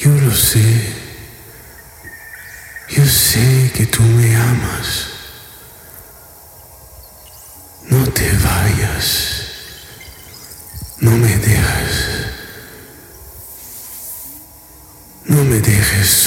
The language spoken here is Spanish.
Yo lo sé. Yo sé que tú me amas. No te vayas. No me dejes. No me dejes